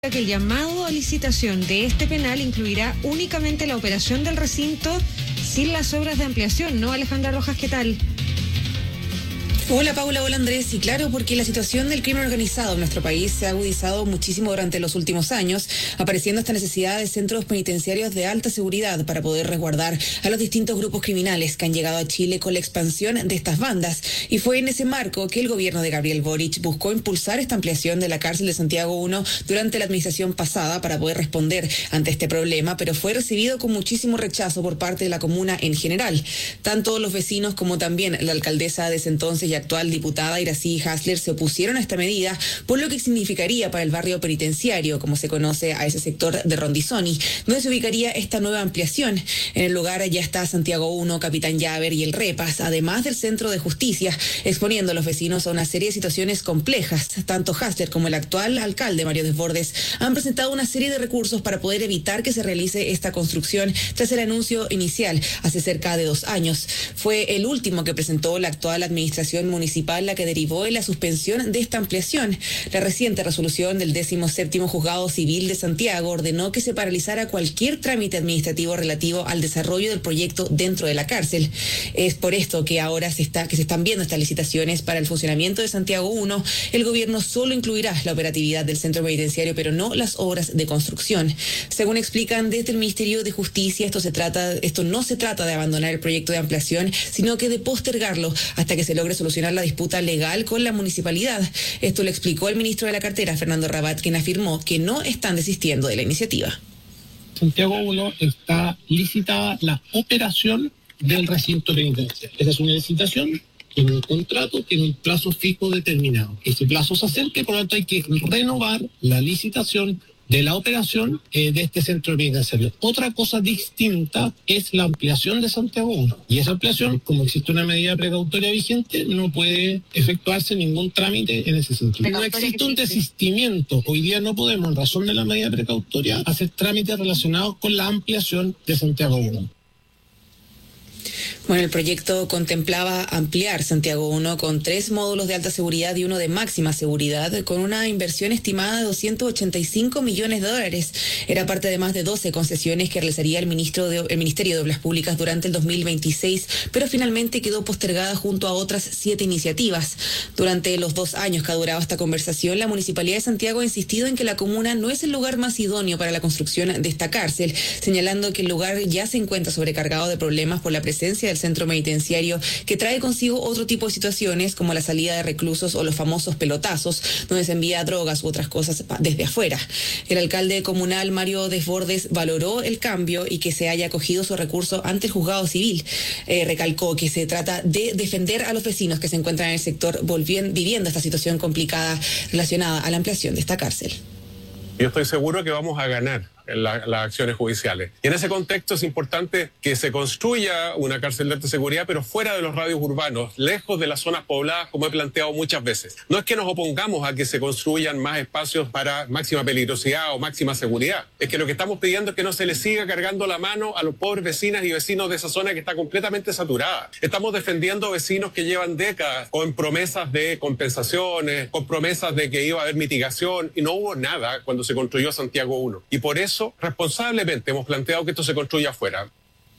que el llamado a licitación de este penal incluirá únicamente la operación del recinto sin las obras de ampliación, ¿no? Alejandra Rojas, ¿qué tal? Hola Paula, hola Andrés, y claro, porque la situación del crimen organizado en nuestro país se ha agudizado muchísimo durante los últimos años, apareciendo esta necesidad de centros penitenciarios de alta seguridad para poder resguardar a los distintos grupos criminales que han llegado a Chile con la expansión de estas bandas. Y fue en ese marco que el gobierno de Gabriel Boric buscó impulsar esta ampliación de la cárcel de Santiago I durante la administración pasada para poder responder ante este problema, pero fue recibido con muchísimo rechazo por parte de la comuna en general. Tanto los vecinos como también la alcaldesa de ese entonces y actual diputada Iracy Hasler se opusieron a esta medida por lo que significaría para el barrio penitenciario, como se conoce a ese sector de Rondizoni, donde se ubicaría esta nueva ampliación. En el lugar ya está Santiago I, Capitán Llaver y el Repas, además del Centro de Justicia, exponiendo a los vecinos a una serie de situaciones complejas. Tanto Hasler como el actual alcalde Mario Desbordes han presentado una serie de recursos para poder evitar que se realice esta construcción tras el anuncio inicial hace cerca de 2 años. Fue el último que presentó la actual administración municipal la que derivó en la suspensión de esta ampliación. La reciente resolución del 17º Juzgado Civil de Santiago ordenó que se paralizara cualquier trámite administrativo relativo al desarrollo del proyecto dentro de la cárcel. Es por esto que ahora se están viendo estas licitaciones para el funcionamiento de Santiago I. El gobierno solo incluirá la operatividad del centro penitenciario, pero no las obras de construcción. Según explican desde el Ministerio de Justicia, esto no se trata de abandonar el proyecto de ampliación, sino que de postergarlo hasta que se logre solucionar la disputa legal con la municipalidad. Esto lo explicó el ministro de la cartera, Fernando Rabat, quien afirmó que no están desistiendo de la iniciativa. Santiago I está licitada la operación del recinto penitenciario. Esa es una licitación, tiene un contrato, tiene un plazo fijo determinado. Ese plazo se acerca, por lo tanto hay que renovar la licitación de la operación de este centro penitenciario. Otra cosa distinta es la ampliación de Santiago I. Y esa ampliación, como existe una medida precautoria vigente, no puede efectuarse ningún trámite en ese sentido. No existe un desistimiento. Hoy día no podemos, en razón de la medida precautoria, hacer trámites relacionados con la ampliación de Santiago I. Bueno, el proyecto contemplaba ampliar Santiago I con 3 módulos de alta seguridad y uno de máxima seguridad, con una inversión estimada de $285 millones. Era parte de más de 12 concesiones que realizaría el Ministerio de Obras Públicas durante el 2026, pero finalmente quedó postergada junto a otras 7 iniciativas. Durante los 2 años que ha durado esta conversación, la Municipalidad de Santiago ha insistido en que la comuna no es el lugar más idóneo para la construcción de esta cárcel, señalando que el lugar ya se encuentra sobrecargado de problemas por la presencia del centro penitenciario, que trae consigo otro tipo de situaciones como la salida de reclusos o los famosos pelotazos, donde se envía drogas u otras cosas desde afuera. El alcalde comunal Mario Desbordes valoró el cambio y que se haya acogido su recurso ante el juzgado civil. Recalcó que se trata de defender a los vecinos que se encuentran en el sector viviendo esta situación complicada relacionada a la ampliación de esta cárcel. Yo estoy seguro que vamos a ganar en las acciones judiciales. Y en ese contexto es importante que se construya una cárcel de alta seguridad, pero fuera de los radios urbanos, lejos de las zonas pobladas, como he planteado muchas veces. No es que nos opongamos a que se construyan más espacios para máxima peligrosidad o máxima seguridad. Es que lo que estamos pidiendo es que no se les siga cargando la mano a los pobres vecinas y vecinos de esa zona que está completamente saturada. Estamos defendiendo vecinos que llevan décadas con promesas de compensaciones, con promesas de que iba a haber mitigación, y no hubo nada cuando se construyó Santiago I. Y por eso, responsablemente, hemos planteado que esto se construya afuera.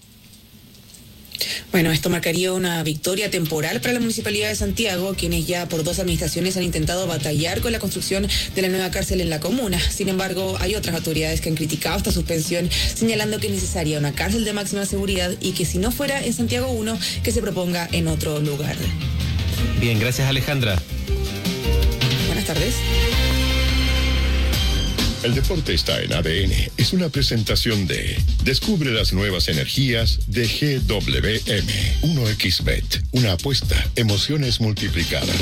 Bueno, esto marcaría una victoria temporal para la Municipalidad de Santiago, quienes ya por 2 administraciones han intentado batallar con la construcción de la nueva cárcel en la comuna. Sin embargo, hay otras autoridades que han criticado esta suspensión, señalando que es necesaria una cárcel de máxima seguridad y que si no fuera en Santiago I, que se proponga en otro lugar. Bien, gracias Alejandra. Buenas tardes. El deporte está en ADN. Es una presentación de Descubre las nuevas energías de GWM. 1xBet. Una apuesta. Emociones multiplicadas.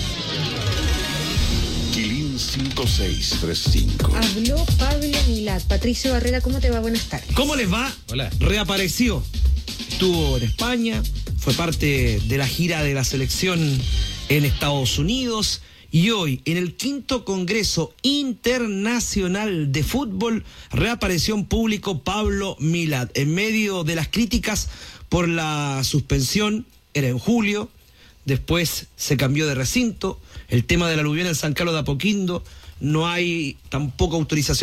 Quilín 5635. Habló Pablo Milad. Patricio Barrera, ¿cómo te va? Buenas tardes. ¿Cómo les va? Hola. Reapareció. Estuvo en España, fue parte de la gira de la selección en Estados Unidos. Y hoy, en el 5º Congreso Internacional de Fútbol, reapareció en público Pablo Milad. En medio de las críticas por la suspensión, era en julio, después se cambió de recinto, el tema del aluvión en San Carlos de Apoquindo, no hay tampoco autorización